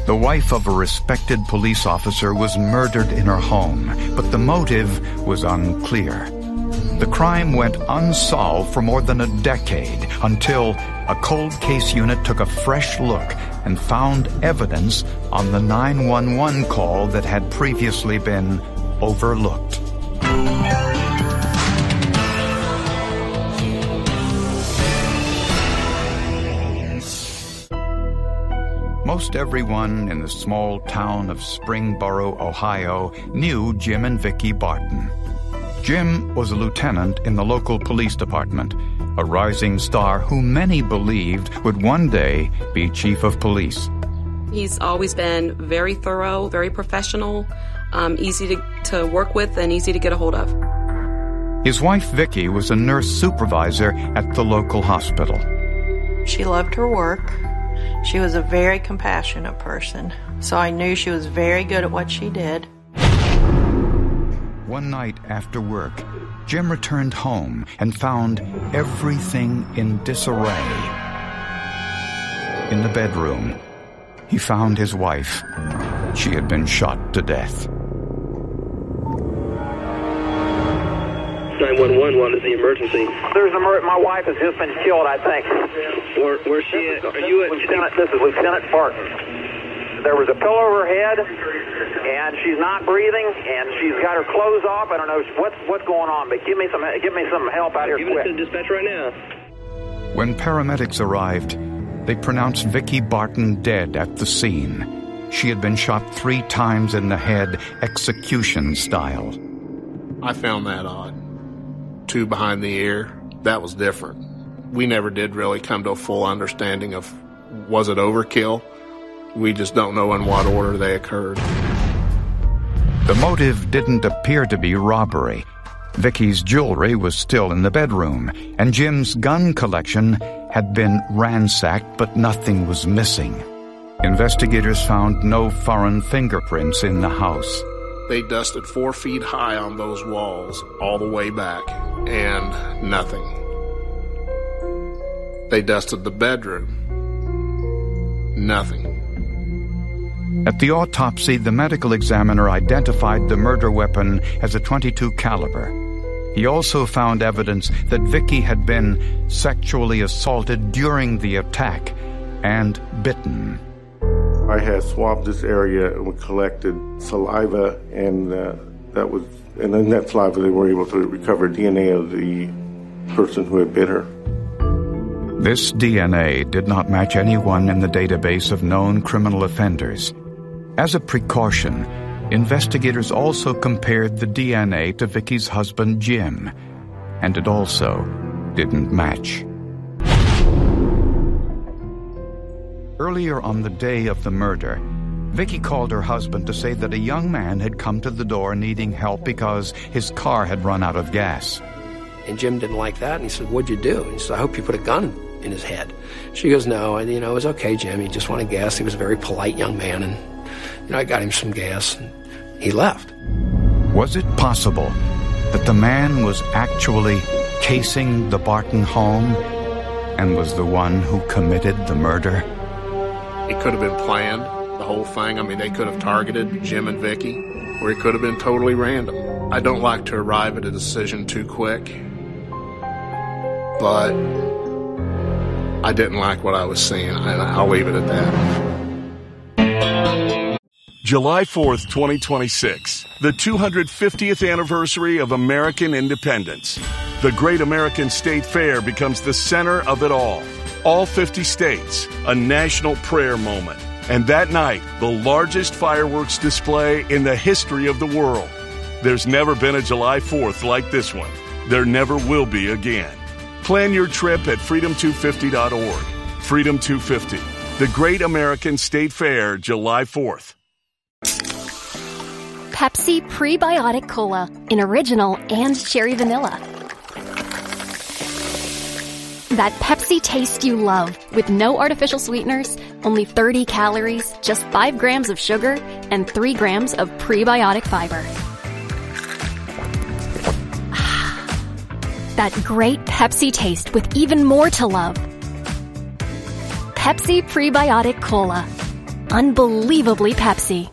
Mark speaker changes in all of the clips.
Speaker 1: The wife of a respected police officer was murdered in her home, but the motive was unclear. The crime went unsolved for more than a decade until a cold case unit took a fresh look and found evidence on the 911 call that had previously been overlooked. Most everyone in the small town of Springboro, Ohio, knew Jim and Vicki Barton. Jim was a lieutenant in the local police department, a rising star who many believed would one day be chief of police.
Speaker 2: He's always been very thorough, very professional, easy to work with and easy to get a hold of.
Speaker 1: His wife, Vicki, was a nurse supervisor at the local hospital.
Speaker 3: She loved her work. She was a very compassionate person, so I knew she was very good at what she did.
Speaker 1: One night after work, Jim returned home and found everything in disarray. In the bedroom, he found his wife. She had been shot to death.
Speaker 4: 911, what is the emergency?
Speaker 5: My wife has just been killed, I think.
Speaker 4: Where's she at? Are you at...
Speaker 5: This is Lieutenant Barton. There was a pillow over her head, and she's not breathing, and she's got her clothes off. I don't know what's going on, but give me some help out here quick.
Speaker 4: Give it to the dispatch right now.
Speaker 1: When paramedics arrived, they pronounced Vicki Barton dead at the scene. She had been shot 3 times in the head, execution style.
Speaker 6: I found that odd. 2 behind the ear, that was different. We never did really come to a full understanding of, was it overkill? We just don't know in what order they occurred.
Speaker 1: The motive didn't appear to be robbery. Vicki's jewelry was still in the bedroom, and Jim's gun collection had been ransacked, but nothing was missing. Investigators found no foreign fingerprints in the house.
Speaker 6: They dusted 4 feet high on those walls all the way back, and nothing. They dusted the bedroom. Nothing.
Speaker 1: At the autopsy, the medical examiner identified the murder weapon as a .22 caliber. He also found evidence that Vicki had been sexually assaulted during the attack and bitten.
Speaker 7: I had swabbed this area and we collected saliva, and in that saliva they were able to recover DNA of the person who had bit her.
Speaker 1: This DNA did not match anyone in the database of known criminal offenders. As a precaution, investigators also compared the DNA to Vicki's husband, Jim, and it also didn't match. Earlier on the day of the murder, Vicki called her husband to say that a young man had come to the door needing help because his car had run out of gas.
Speaker 8: And Jim didn't like that, and he said, "What'd you do?" And he said, "I hope you put a gun in his head." She goes, "No, and it was okay, Jim. He just wanted gas." He was a very polite young man, and I got him some gas, and he left.
Speaker 1: Was it possible that the man was actually casing the Barton home and was the one who committed the murder?
Speaker 6: It could have been planned, the whole thing. I mean, they could have targeted Jim and Vicki, or it could have been totally random. I don't like to arrive at a decision too quick, but I didn't like what I was seeing, and I'll leave it at that.
Speaker 9: July 4th, 2026, the 250th anniversary of American independence. The Great American State Fair becomes the center of it all. All 50 states, a national prayer moment. And that night, the largest fireworks display in the history of the world. There's never been a July 4th like this one. There never will be again. Plan your trip at freedom250.org. Freedom 250, the Great American State Fair, July 4th.
Speaker 10: Pepsi Prebiotic Cola in original and cherry vanilla. That Pepsi taste you love with no artificial sweeteners, only 30 calories, just 5 grams of sugar, and 3 grams of prebiotic fiber. That great Pepsi taste with even more to love. Pepsi Prebiotic Cola. unbelievably Pepsi.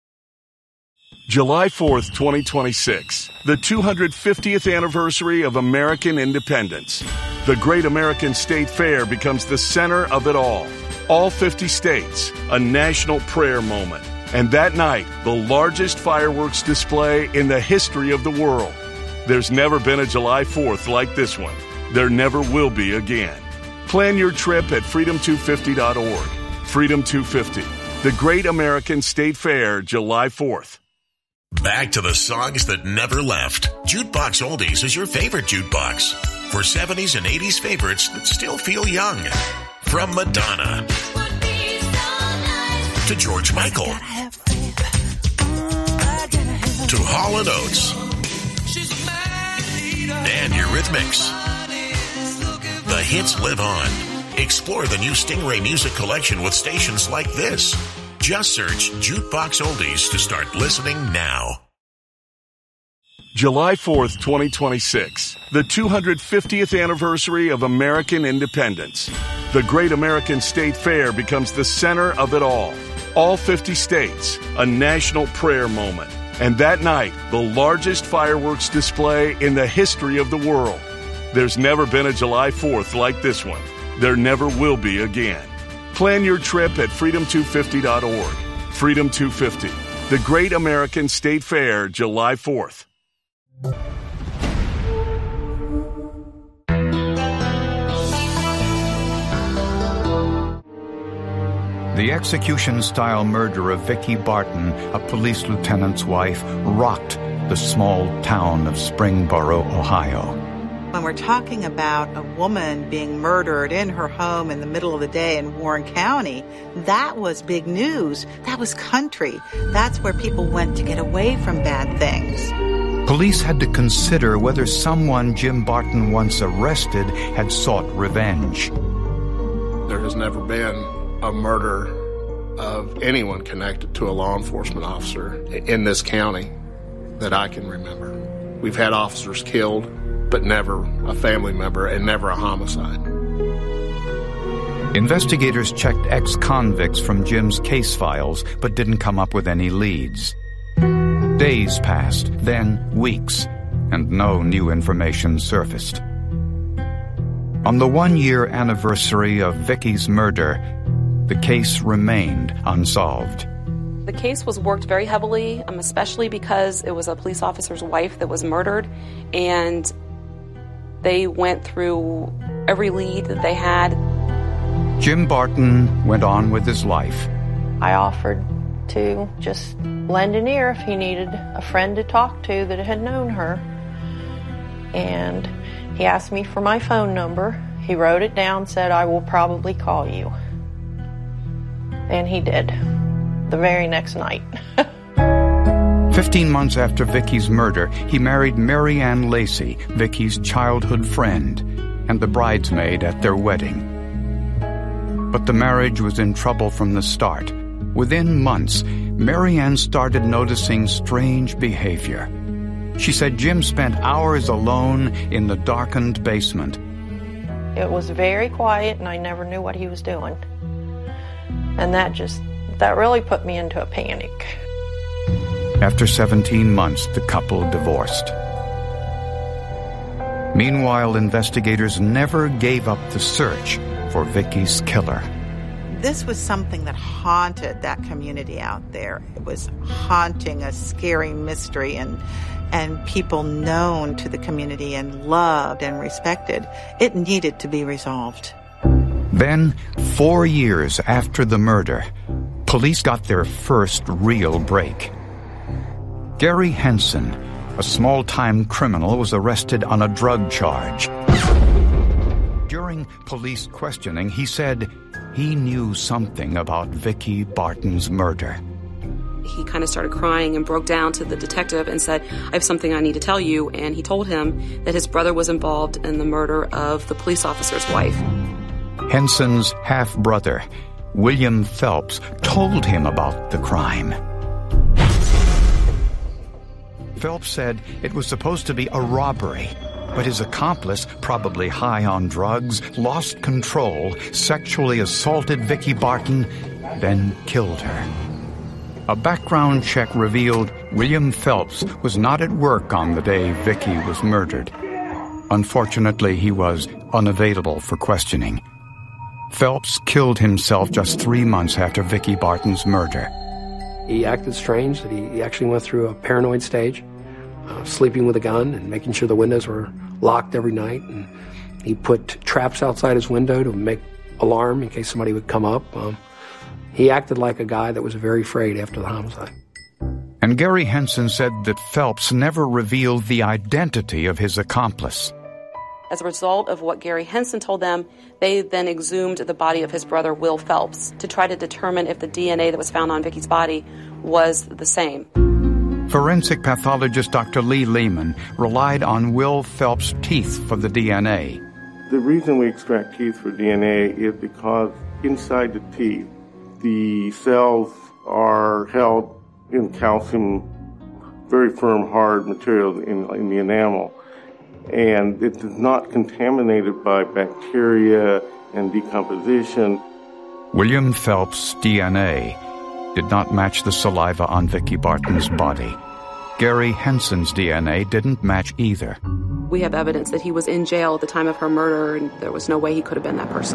Speaker 9: July 4th, 2026, the 250th anniversary of American independence. The Great American State Fair becomes the center of it all. All 50 states, a national prayer moment. And that night, the largest fireworks display in the history of the world. There's never been a July 4th like this one. There never will be again. Plan your trip at freedom250.org. Freedom 250, the Great American State Fair, July 4th.
Speaker 11: Back to the songs that never left. Jukebox Oldies is your favorite jukebox. For 70s and 80s favorites that still feel young. From Madonna to George Michael to Hall & Oates and Eurythmics. The hits live on. Explore the new Stingray Music Collection with stations like this. Just search Jukebox Oldies to start listening now.
Speaker 9: July 4th, 2026, the 250th anniversary of American independence. The Great American State Fair becomes the center of it all. All 50 states, a national prayer moment. And that night, the largest fireworks display in the history of the world. There's never been a July 4th like this one. There never will be again. Plan your trip at freedom250.org. Freedom 250, the Great American State Fair, July 4th.
Speaker 1: The execution-style murder of Vicki Barton, a police lieutenant's wife, rocked the small town of Springboro, Ohio.
Speaker 12: When we're talking about a woman being murdered in her home in the middle of the day in Warren County, that was big news. That was country. That's where people went to get away from bad things.
Speaker 1: Police had to consider whether someone Jim Barton once arrested had sought revenge.
Speaker 6: There has never been a murder of anyone connected to a law enforcement officer in this county that I can remember. We've had officers killed, but never a family member and never a homicide.
Speaker 1: Investigators checked ex-convicts from Jim's case files, but didn't come up with any leads. Days passed, then weeks, and no new information surfaced. On the one-year anniversary of Vicki's murder, the case remained unsolved.
Speaker 2: The case was worked very heavily, especially because it was a police officer's wife that was murdered, and they went through every lead that they had.
Speaker 1: Jim Barton went on with his life.
Speaker 3: I offered to just lend an ear if he needed a friend to talk to that had known her. And he asked me for my phone number. He wrote it down, said, "I will probably call you." And he did, the very next night.
Speaker 1: 15 months after Vicki's murder, he married Mary Ann Lacey, Vicki's childhood friend, and the bridesmaid at their wedding. But the marriage was in trouble from the start. Within months, Mary Ann started noticing strange behavior. She said Jim spent hours alone in the darkened basement.
Speaker 3: It was very quiet, and I never knew what he was doing. And that really put me into a panic.
Speaker 1: After 17 months, the couple divorced. Meanwhile, investigators never gave up the search for Vicki's killer.
Speaker 12: This was something that haunted that community out there. It was haunting, a scary mystery, and people known to the community and loved and respected. It needed to be resolved.
Speaker 1: Then, 4 years after the murder, police got their first real break. Gary Henson, a small-time criminal, was arrested on a drug charge. During police questioning, he said he knew something about Vicki Barton's murder.
Speaker 2: He kind of started crying and broke down to the detective and said, "I have something I need to tell you." And he told him that his brother was involved in the murder of the police officer's wife.
Speaker 1: Henson's half-brother, William Phelps, told him about the crime. Phelps said it was supposed to be a robbery, but his accomplice, probably high on drugs, lost control, sexually assaulted Vicki Barton, then killed her. A background check revealed William Phelps was not at work on the day Vicky was murdered. Unfortunately, he was unavailable for questioning. Phelps killed himself just 3 months after Vicky Barton's murder.
Speaker 8: He acted strange, that he actually went through a paranoid stage, sleeping with a gun and making sure the windows were locked every night. And he put traps outside his window to make alarm in case somebody would come up. He acted like a guy that was very afraid after the homicide.
Speaker 1: And Gary Henson said that Phelps never revealed the identity of his accomplice.
Speaker 2: As a result of what Gary Henson told them, they then exhumed the body of his brother, Will Phelps, to try to determine if the DNA that was found on Vicky's body was the same.
Speaker 1: Forensic pathologist Dr. Lee Lehman relied on Will Phelps' teeth for the DNA.
Speaker 7: The reason we extract teeth for DNA is because inside the teeth, the cells are held in calcium, very firm, hard material in the enamel. And it is not contaminated by bacteria and decomposition.
Speaker 1: William Phelps' DNA did not match the saliva on Vicky Barton's body. Gary Henson's DNA didn't match either.
Speaker 2: We have evidence that he was in jail at the time of her murder, and there was no way he could have been that person.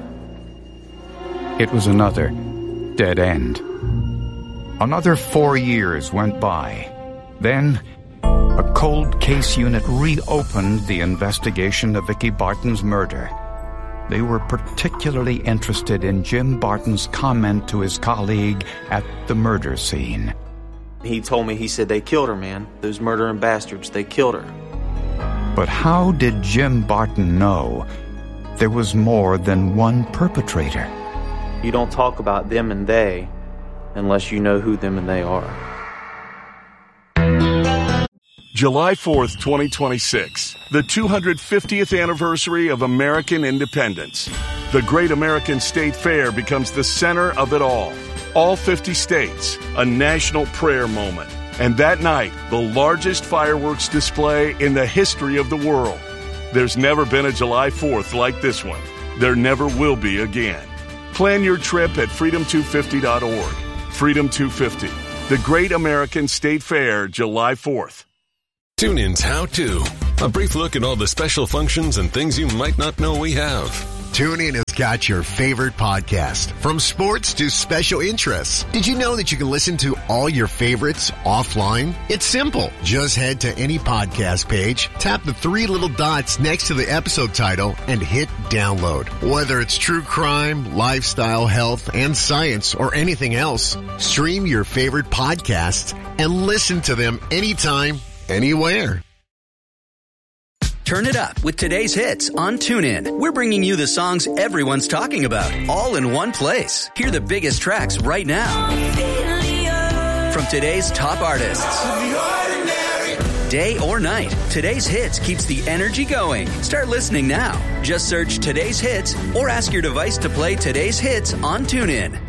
Speaker 1: It was another dead end. Another 4 years went by. Then, a cold case unit reopened the investigation of Vicky Barton's murder. They were particularly interested in Jim Barton's comment to his colleague at the murder scene.
Speaker 13: He told me, he said, "They killed her, man. Those murdering bastards, they killed her."
Speaker 1: But how did Jim Barton know there was more than one perpetrator?
Speaker 13: You don't talk about them and they unless you know who them and they are.
Speaker 9: July 4th, 2026, the 250th anniversary of American independence. The Great American State Fair becomes the center of it all. All 50 states, a national prayer moment. And that night, the largest fireworks display in the history of the world. There's never been a July 4th like this one. There never will be again. Plan your trip at freedom250.org. Freedom 250, the Great American State Fair, July 4th.
Speaker 14: TuneIn's How To. A brief look at all the special functions and things you might not know we have.
Speaker 15: TuneIn has got your favorite podcast, from sports to special interests. Did you know that you can listen to all your favorites offline? It's simple. Just head to any podcast page, tap the 3 little dots next to the episode title, and hit download. Whether it's true crime, lifestyle, health, and science, or anything else, stream your favorite podcasts and listen to them anytime, anywhere.
Speaker 16: Turn it up with today's hits on TuneIn. We're bringing you the songs everyone's talking about, all in one place. Hear the biggest tracks right now from today's top artists. Day or night, today's hits keeps the energy going. Start listening now. Just search today's hits or ask your device to play today's hits on TuneIn.